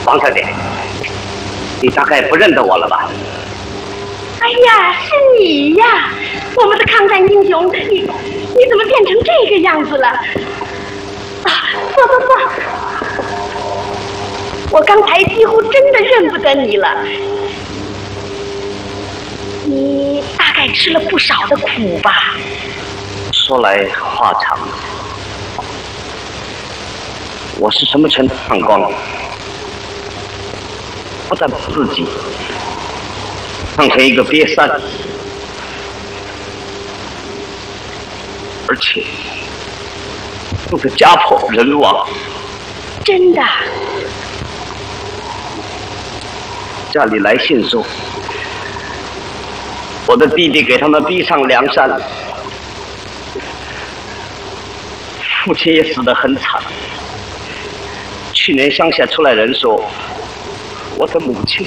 王小姐，你大概不认得我了吧？ 哎呀，是你呀！我们的抗战英雄，你怎么变成这个样子了？啊，坐。我刚才几乎真的认不得你了。你大概吃了不少的苦吧？ 说来话长，我是什么全看光了，不但把自己当成一个瘪三，而且弄得家破人亡。 真的？ 家里来信说，我的弟弟给他们逼上梁山，父亲也死得很惨。去年乡下出来人说，我的母亲